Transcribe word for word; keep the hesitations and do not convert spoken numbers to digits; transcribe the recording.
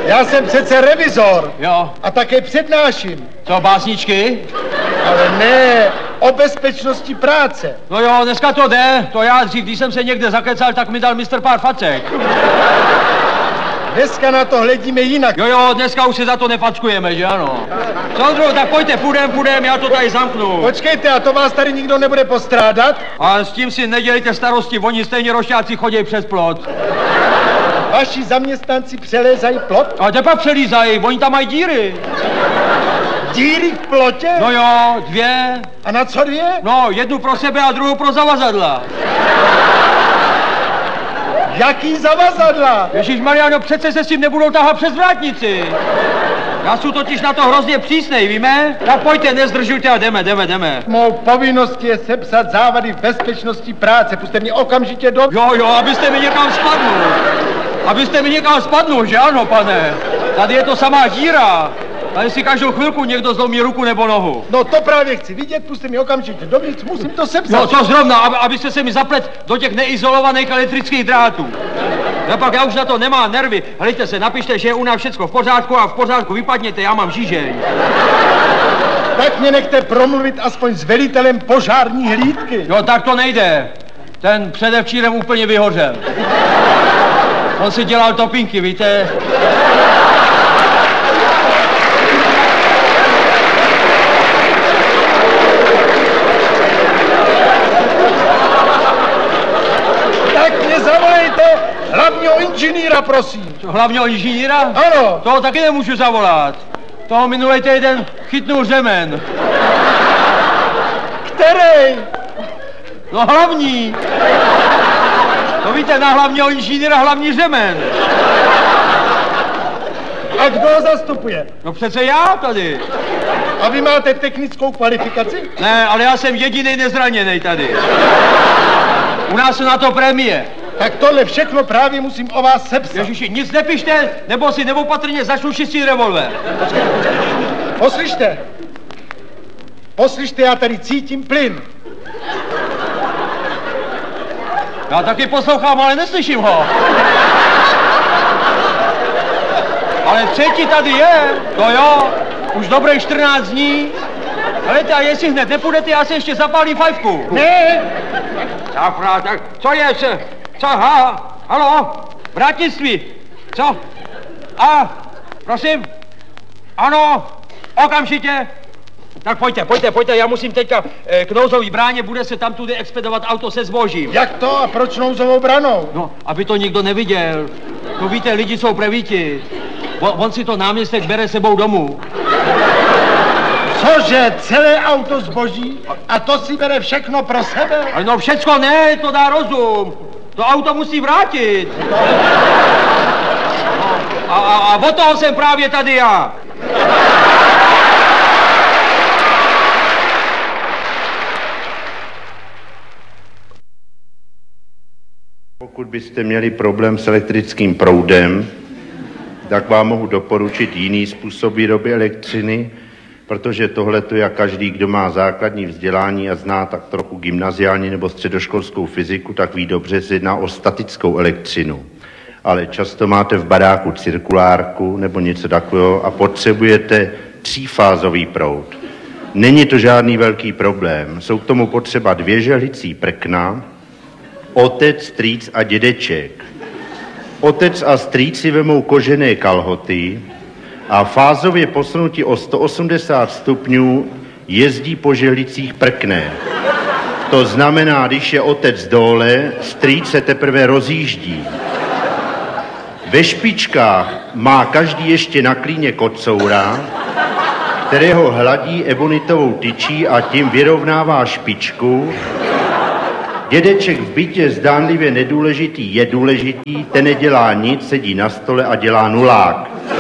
Já jsem přece revizor. Jo. A také přednáším. Co, básničky? Ale ne, o bezpečnosti práce. No jo, dneska to jde. To já dřív, když jsem se někde zakecal, tak mi dal mistr pár facek. Dneska na to hledíme jinak. Jo, jo, dneska už se za to nefackujeme, že ano? Sondro, tak pojďte, půjdem, půjdem, já to tady zamknu. Počkejte, a to vás tady nikdo nebude postrádat? A s tím si nedělejte starosti, oni stejně rošťáci chodí přes plot. Vaši zaměstnanci přelézají plot? A kde pak přelízají, oni tam mají díry. Díry v plotě? No jo, dvě. A na co dvě? No, jednu pro sebe a druhou pro zavazadla. Jaký zavazadla? Ježišmarja, no přece se s tím nebudou tahat přes vrátnici. Já jsem totiž na to hrozně přísnej, víme? Tak pojďte, nezdržujte a jdeme, jdeme, jdeme. Mou povinností je sepsat závady v bezpečnosti práce. Puste mě okamžitě do... Jo, jo, abyste mi někam spadnul. Abyste mi někam spadnul, že ano, pane? Tady je to samá díra. Tady si každou chvilku někdo zlomí ruku nebo nohu. No to právě chci vidět, puste mě okamžitě dovnitř, musím to sepsat. No to zrovna, aby, abyste se mi zaplet do těch neizolovaných elektrických drátů. No pak já už na to nemám nervy. Hleďte se, napište, že je u nás všecko v pořádku a v pořádku vypadněte, já mám žížeň. Tak mě nechte promluvit aspoň s velitelem požární hlídky. Jo, tak to nejde. Ten předevčírem úplně vyhořel. On si dělal topinky, víte? Tak mě zavolejte hlavního inženýra, prosím. Co, hlavního inženýra? Ano. Toho taky nemůžu zavolat. Toho minulý týden chytnul řemen. Který? No hlavní. To víte, na hlavního inženýra hlavní řemen. A kdo ho zastupuje? No přece já tady. A vy máte technickou kvalifikaci? Ne, ale já jsem jedinej nezraněnej tady. U nás jsou na to prémie. Tak tohle všechno právě musím o vás sepsat. Ježiši, nic nepište, nebo si neopatrně začnu čistit revolver. Poslyšte. Poslyšte, já tady cítím plyn. Já taky poslouchám, ale neslyším ho. Ale třetí tady je, to jo, už dobrých čtrnáct dní. Helejte, a jestli hned nepůjdete, já se ještě zapálím fajfku. Ne! Tak, tak, co je, co, co, ha, halo, vrátnictví, co, a, prosím, ano, okamžitě, tak pojďte, pojďte, pojďte, já musím teďka e, k nouzový bráně, bude se tam tudy expedovat auto se zbožím. Jak to a proč nouzovou branou? No, aby to nikdo neviděl, to víte, lidi jsou prevíti, on, on si to náměstek bere sebou domů. Cože, celé auto zboží a to si bere všechno pro sebe? Ale no všecko ne, to dá rozum. To auto musí vrátit. No. A, a, a od toho jsem právě tady já. Pokud byste měli problém s elektrickým proudem, tak vám mohu doporučit jiný způsob výroby elektřiny, protože tohle to je každý, kdo má základní vzdělání a zná tak trochu gymnaziální nebo středoškolskou fyziku, tak ví dobře, se jedná o statickou elektřinu. Ale často máte v baráku cirkulárku nebo něco takového a potřebujete třífázový proud. Není to žádný velký problém. Jsou k tomu potřeba dvě žehlicí prkna, otec, strýc a dědeček. Otec a strýc si vemou kožené kalhoty a fázově posunutí o sto osmdesát stupňů jezdí po žehlicích prkne. To znamená, když je otec dole, strýc se teprve rozjíždí. Ve špičkách má každý ještě na klíně kocoura, kterého hladí ebonitovou tyčí a tím vyrovnává špičku. Dědeček v bytě zdánlivě nedůležitý je důležitý, ten nedělá nic, sedí na stole a dělá nulák.